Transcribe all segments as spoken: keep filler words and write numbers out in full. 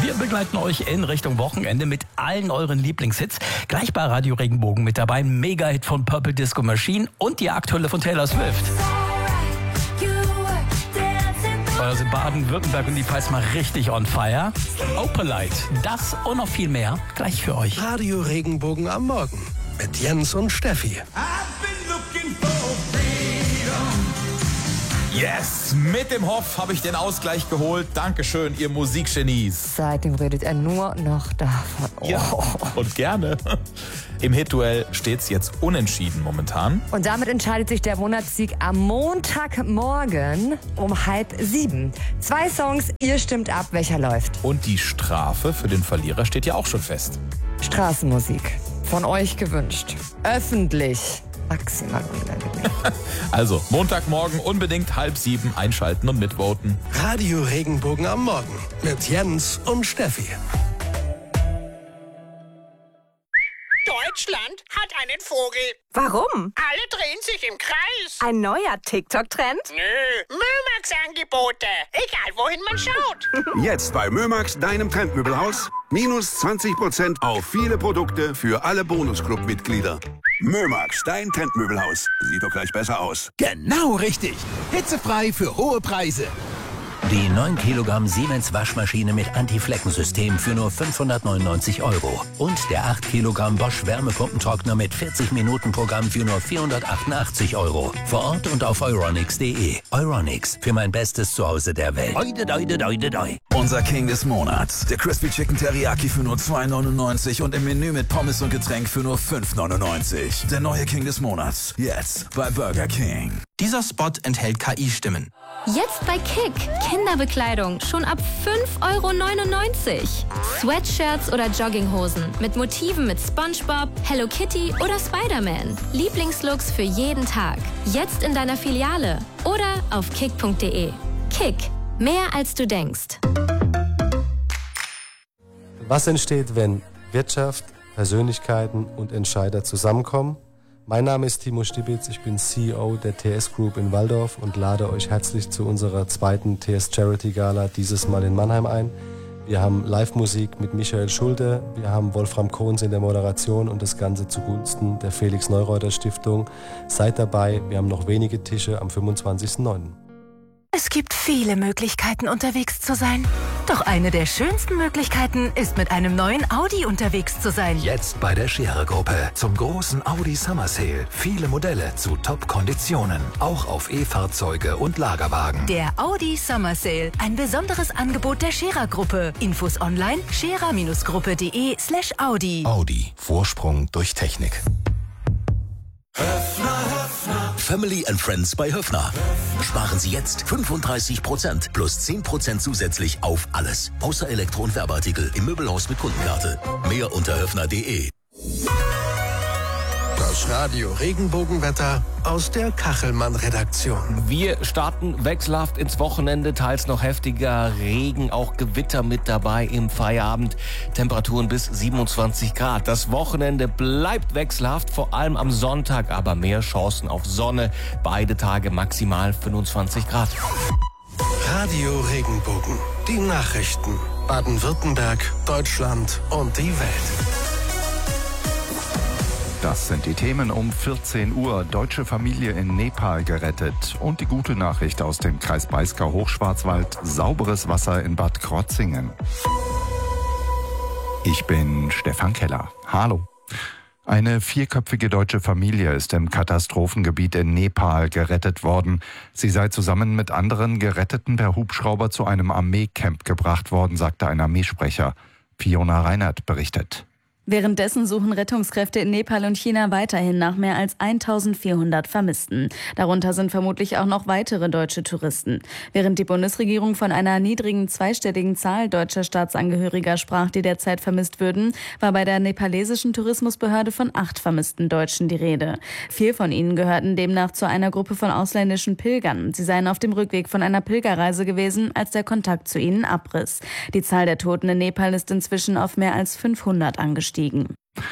Wir begleiten euch in Richtung Wochenende mit allen euren Lieblingshits. Gleich bei Radio Regenbogen mit dabei ein Mega-Hit von Purple Disco Machine und die aktuelle von Taylor Swift. Da sind Baden-Württemberg und die Pfalz mal richtig on fire. Opalite, das und noch viel mehr gleich für euch. Radio Regenbogen am Morgen mit Jens und Steffi. Yes, mit dem Hoff habe ich den Ausgleich geholt. Dankeschön, ihr Musikgenies. Seitdem redet er nur noch davon. Oh. Ja, und gerne. Im Hit-Duell steht es jetzt unentschieden momentan. Und damit entscheidet sich der Monatssieg am Montagmorgen um halb sieben. Zwei Songs, ihr stimmt ab, welcher läuft. Und die Strafe für den Verlierer steht ja auch schon fest. Straßenmusik. Von euch gewünscht. Öffentlich. Maximal unangenehm. Also, Montagmorgen unbedingt halb sieben einschalten und mitvoten. Radio Regenbogen am Morgen mit Jens und Steffi. Deutschland hat einen Vogel. Warum? Alle drehen sich im Kreis. Ein neuer TikTok-Trend? Nö, Mömax-Angebote. Egal, wohin man schaut. Jetzt bei Mömax, deinem Trendmöbelhaus. Minus zwanzig Prozent auf viele Produkte für alle Bonusclub-Mitglieder. Mömax, dein Trendmöbelhaus. Sieht doch gleich besser aus. Genau richtig. Hitzefrei für hohe Preise. Die neun Kilogramm Siemens Waschmaschine mit Anti-Flecken-System für nur fünfhundertneunundneunzig Euro. Und der acht Kilogramm Bosch Wärmepumpentrockner mit vierzig Minuten Programm für nur vierhundertachtundachtzig Euro. Vor Ort und auf euronics punkt de. Euronics, für mein bestes Zuhause der Welt. Doi, doi, doi, doi, doi. Unser King des Monats. Der Crispy Chicken Teriyaki für nur zwei neunundneunzig und im Menü mit Pommes und Getränk für nur fünf neunundneunzig. Der neue King des Monats. Jetzt bei Burger King. Dieser Spot enthält K I-Stimmen. Jetzt bei Kick. Kinderbekleidung schon ab fünf Euro neunundneunzig. Sweatshirts oder Jogginghosen mit Motiven mit SpongeBob, Hello Kitty oder Spider-Man. Lieblingslooks für jeden Tag. Jetzt in deiner Filiale oder auf kick punkt de. Kick. Mehr als du denkst. Was entsteht, wenn Wirtschaft, Persönlichkeiten und Entscheider zusammenkommen? Mein Name ist Timo Stibitz, ich bin C E O der T S Group in Walldorf und lade euch herzlich zu unserer zweiten T S Charity Gala, dieses Mal in Mannheim, ein. Wir haben Live-Musik mit Michael Schulte, wir haben Wolfram Kohns in der Moderation und das Ganze zugunsten der Felix Neureuter Stiftung. Seid dabei, wir haben noch wenige Tische am fünfundzwanzigsten neunten Es gibt viele Möglichkeiten, unterwegs zu sein. Doch eine der schönsten Möglichkeiten ist, mit einem neuen Audi unterwegs zu sein. Jetzt bei der Scherer-Gruppe zum großen Audi Summer Sale. Viele Modelle zu Top-Konditionen. Auch auf E-Fahrzeuge und Lagerwagen. Der Audi Summer Sale. Ein besonderes Angebot der Scherer-Gruppe. Infos online scherer-gruppe.de slash Audi. Audi. Vorsprung durch Technik. Family and Friends bei Höffner. Sparen Sie jetzt fünfunddreißig Prozent plus zehn Prozent zusätzlich auf alles. Außer Elektro- und Werbeartikel im Möbelhaus mit Kundenkarte. Mehr unter höffner punkt de. Das Radio Regenbogenwetter aus der Kachelmann-Redaktion. Wir starten wechselhaft ins Wochenende, teils noch heftiger Regen, auch Gewitter mit dabei im Feierabend. Temperaturen bis siebenundzwanzig Grad. Das Wochenende bleibt wechselhaft, vor allem am Sonntag, aber mehr Chancen auf Sonne. Beide Tage maximal fünfundzwanzig Grad. Radio Regenbogen. Die Nachrichten. Baden-Württemberg, Deutschland und die Welt. Das sind die Themen um vierzehn Uhr. Deutsche Familie in Nepal gerettet. Und die gute Nachricht aus dem Kreis Breisgau-Hochschwarzwald. Sauberes Wasser in Bad Krotzingen. Ich bin Stefan Keller. Hallo. Eine vierköpfige deutsche Familie ist im Katastrophengebiet in Nepal gerettet worden. Sie sei zusammen mit anderen Geretteten per Hubschrauber zu einem Armeecamp gebracht worden, sagte ein Armeesprecher. Fiona Reinert berichtet. Währenddessen suchen Rettungskräfte in Nepal und China weiterhin nach mehr als eintausendvierhundert Vermissten. Darunter sind vermutlich auch noch weitere deutsche Touristen. Während die Bundesregierung von einer niedrigen zweistelligen Zahl deutscher Staatsangehöriger sprach, die derzeit vermisst würden, war bei der nepalesischen Tourismusbehörde von acht vermissten Deutschen die Rede. Vier von ihnen gehörten demnach zu einer Gruppe von ausländischen Pilgern. Sie seien auf dem Rückweg von einer Pilgerreise gewesen, als der Kontakt zu ihnen abriss. Die Zahl der Toten in Nepal ist inzwischen auf mehr als fünfhundert angestiegen.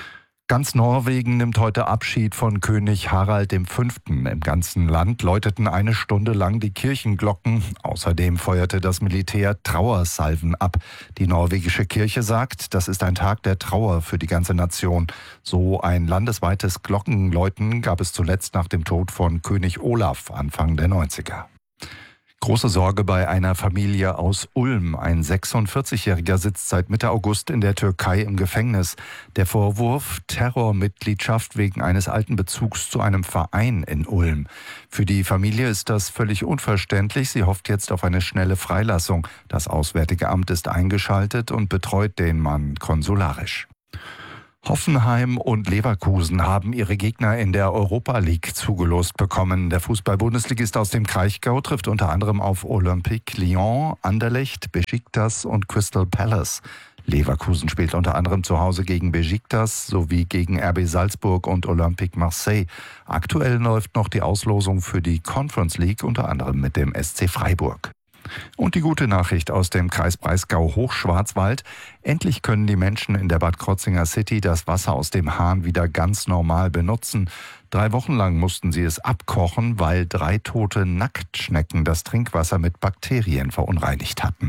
Ganz Norwegen nimmt heute Abschied von König Harald der Fünfte. Im ganzen Land läuteten eine Stunde lang die Kirchenglocken. Außerdem feuerte das Militär Trauersalven ab. Die norwegische Kirche sagt, das ist ein Tag der Trauer für die ganze Nation. So ein landesweites Glockenläuten gab es zuletzt nach dem Tod von König Olaf Anfang der neunziger. Große Sorge bei einer Familie aus Ulm. Ein sechsundvierzigjähriger sitzt seit Mitte August in der Türkei im Gefängnis. Der Vorwurf Terrormitgliedschaft wegen eines alten Bezugs zu einem Verein in Ulm. Für die Familie ist das völlig unverständlich. Sie hofft jetzt auf eine schnelle Freilassung. Das Auswärtige Amt ist eingeschaltet und betreut den Mann konsularisch. Hoffenheim und Leverkusen haben ihre Gegner in der Europa League zugelost bekommen. Der Fußball-Bundesligist aus dem Kraichgau trifft unter anderem auf Olympique Lyon, Anderlecht, Besiktas und Crystal Palace. Leverkusen spielt unter anderem zu Hause gegen Besiktas sowie gegen R B Salzburg und Olympique Marseille. Aktuell läuft noch die Auslosung für die Conference League, unter anderem mit dem S C Freiburg. Und die gute Nachricht aus dem Kreis Breisgau-Hochschwarzwald. Endlich können die Menschen in der Bad Krozzinger City das Wasser aus dem Hahn wieder ganz normal benutzen. Drei Wochen lang mussten sie es abkochen, weil drei tote Nacktschnecken das Trinkwasser mit Bakterien verunreinigt hatten.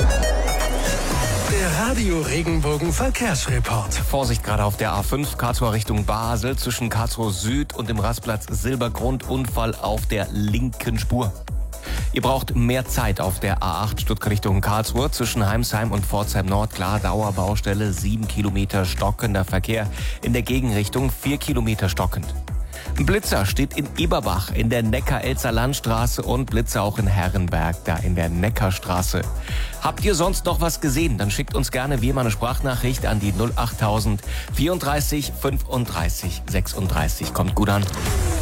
Der Radio Regenbogen Verkehrsreport. Vorsicht gerade auf der A fünf, Karlsruhe Richtung Basel, zwischen Karlsruhe Süd und dem Rastplatz Silbergrund, Unfall auf der linken Spur. Ihr braucht mehr Zeit auf der A acht Stuttgart Richtung Karlsruhe zwischen Heimsheim und Pforzheim Nord. Klar, Dauerbaustelle, sieben Kilometer stockender Verkehr. In der Gegenrichtung vier Kilometer stockend. Ein Blitzer steht in Eberbach in der Neckar-Elzer Landstraße und Blitzer auch in Herrenberg, da in der Neckarstraße. Habt ihr sonst noch was gesehen? Dann schickt uns gerne wie immer eine Sprachnachricht an die null achttausend vierunddreißig fünfunddreißig sechsunddreißig. Kommt gut an.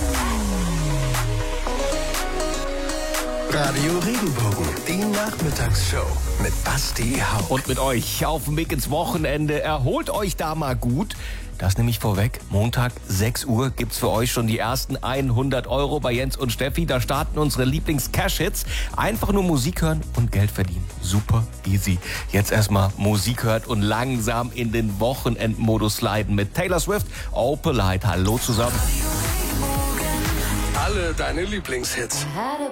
Radio Regenbogen, die Nachmittagsshow mit Basti Hauck. Und mit euch auf dem Weg ins Wochenende. Erholt euch da mal gut. Das nämlich vorweg. Montag, sechs Uhr, gibt's für euch schon die ersten hundert Euro bei Jens und Steffi. Da starten unsere Lieblings-Cash-Hits. Einfach nur Musik hören und Geld verdienen. Super easy. Jetzt erstmal Musik hört und langsam in den Wochenendmodus sliden mit Taylor Swift. Opelite. Hallo zusammen. Alle deine Lieblingshits.